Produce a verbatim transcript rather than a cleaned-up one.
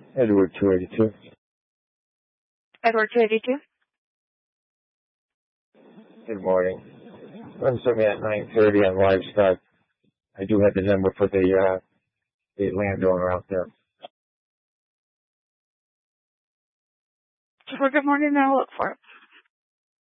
Edward two eighty-two. Edward two eighty-two. Good morning. Run something at nine thirty on livestock. I do have the number for the uh, the landowner out there. Well, good morning, and I'll look for it.